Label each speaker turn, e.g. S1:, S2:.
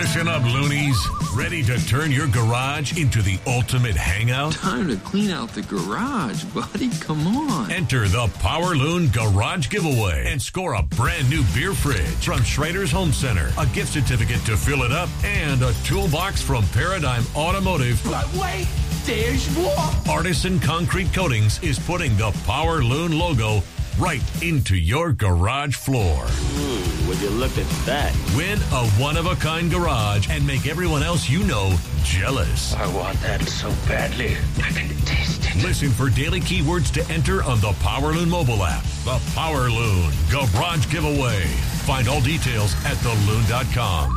S1: Listen up, loonies. Ready to turn your garage into the ultimate hangout?
S2: Time to clean out the garage, buddy. Come on.
S1: Enter the Power Loon Garage Giveaway and score a brand new beer fridge from Schrader's Home Center, a gift certificate to fill it up, and a toolbox from Paradigm Automotive.
S3: But wait, there's more.
S1: Artisan Concrete Coatings is putting the Power Loon logo right into your garage floor.
S4: Would you look at that?
S1: Win a one-of-a-kind garage and make everyone else you know jealous.
S3: I want that so badly. I can taste it.
S1: Listen for daily keywords to enter on the Power Loon mobile app. The Power Loon Garage Giveaway. Find all details at theloon.com.